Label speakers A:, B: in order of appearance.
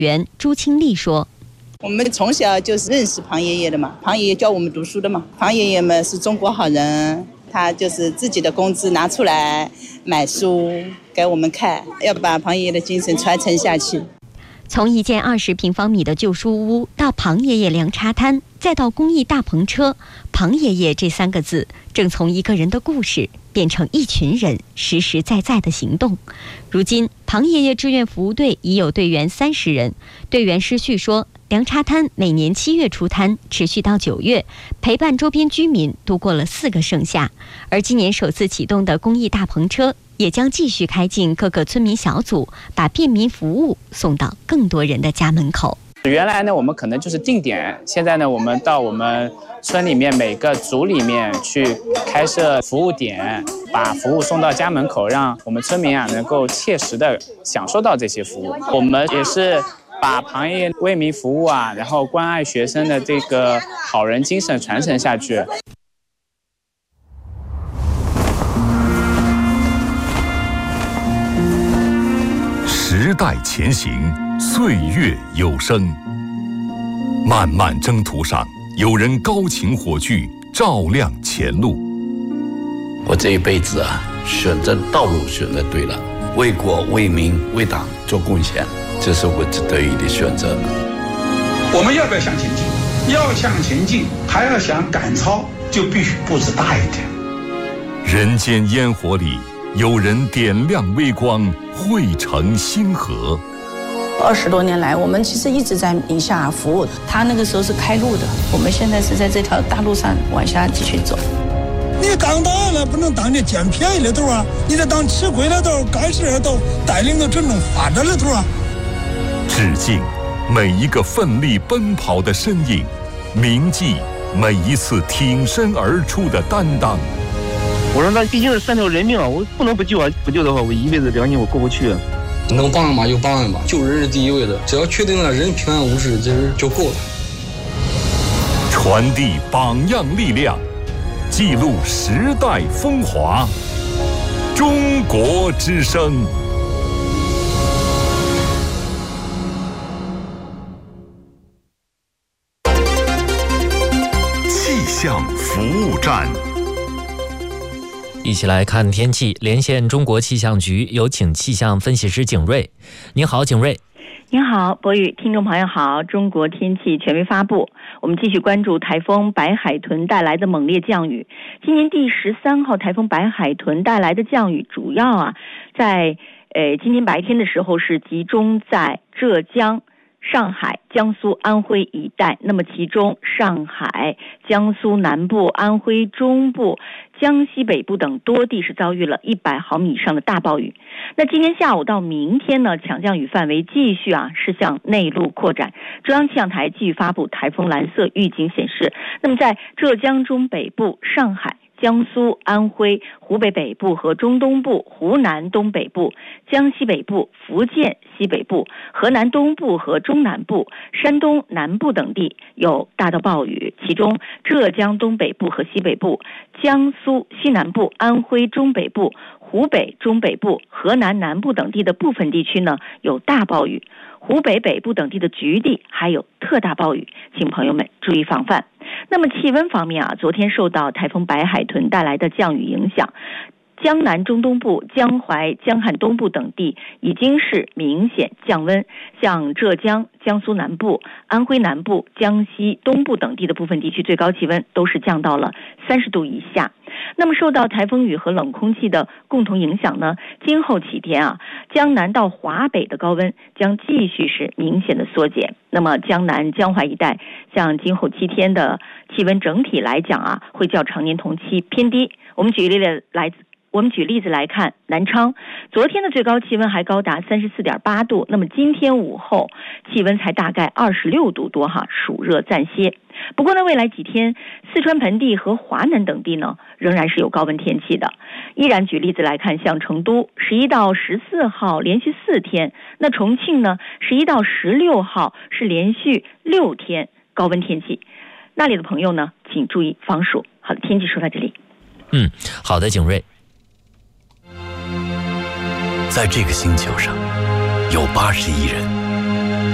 A: 员朱清丽说：“
B: 我们从小就是认识庞爷爷的嘛，庞爷爷教我们读书的嘛。庞爷爷们是中国好人，他就是自己的工资拿出来买书给我们看，要把庞爷爷的精神传承下去。”
A: 从一间20平方米的旧书屋到庞爷爷凉茶摊，再到公益大篷车，庞爷爷这3个字正从一个人的故事变成一群人实实在在的行动。如今庞爷爷志愿服务队已有队员30人。队员施旭说，凉茶摊每年7月出摊，持续到9月，陪伴周边居民度过了4个盛夏。而今年首次启动的公益大篷车也将继续开进各个村民小组，把便民服务送到更多人的家门口。
C: 原来呢，我们可能就是定点，现在呢，我们到我们村里面每个组里面去开设服务点，把服务送到家门口，让我们村民能够切实的享受到这些服务。我们也是把庞爷爷为民服务然后关爱学生的这个好人精神传承下去。
D: 时代前行，岁月有声。漫漫征途上，有人高擎火炬，照亮前路。
E: 我这一辈子选择道路选择对了，为国为民为党做贡献，这是我值得意的选择。
F: 我们要不要向前进？要向前进，还要想赶超，就必须步子大一点。
D: 人间烟火里，有人点亮微光，汇成星河。
G: 20多年来，我们其实一直在宁夏服务。他那个时候是开路的，我们现在是在这条大路上往下继续走。
H: 你刚到了，不能当你捡便宜的头你得当吃亏的头、干事的头，带领着群众发展的头
D: 致敬每一个奋力奔跑的身影，铭记每一次挺身而出的担当。
I: 我说那毕竟是3条人命我不能不救不救的话，我一辈子良心我过不去
J: 能帮嘛就帮嘛，救人是第一位的，只要确定了人平安无事，这就够了。
D: 传递榜样力量，记录时代风华。中国之声。气象服务站。
K: 一起来看天气，连线中国气象局，有请气象分析师景瑞。您好，景瑞。
L: 您好，博宇，听众朋友好。中国天气权威发布，我们继续关注台风白海豚带来的猛烈降雨。今年第13号台风白海豚带来的降雨，主要在今天白天的时候是集中在浙江、上海、江苏、安徽一带，那么其中上海、江苏南部、安徽中部、江西北部等多地是遭遇了100毫米以上的大暴雨。那今天下午到明天呢，强降雨范围继续是向内陆扩展。中央气象台继续发布台风蓝色预警显示，那么在浙江中北部、上海、江苏、安徽、湖北北部和中东部、湖南东北部、江西北部、福建西北部、河南东部和中南部、山东南部等地有大到暴雨，其中浙江东北部和西北部、江苏西南部、安徽中北部、湖北中北部、河南南部等地的部分地区呢有大暴雨，湖北北部等地的局地还有特大暴雨，请朋友们注意防范。那么气温方面昨天受到台风白海豚带来的降雨影响，江南中东部、江淮、江汉东部等地已经是明显降温，像浙江、江苏南部、安徽南部、江西东部等地的部分地区最高气温都是降到了30度以下。那么受到台风雨和冷空气的共同影响呢，今后几天江南到华北的高温将继续是明显的缩减。那么江南、江淮一带，像今后7天的气温整体来讲会较常年同期偏低。我们举例子来看，南昌昨天的最高气温还高达34.8度，那么今天午后气温才大概26度多暑热暂歇。不过呢，未来几天四川盆地和华南等地呢仍然是有高温天气的。依然举例子来看，像成都11到14号连续4天，那重庆呢11到16号是连续6天高温天气，那里的朋友呢请注意防暑。好的，天气说到这里。
K: 好的，景瑞。
M: 在这个星球上有80亿人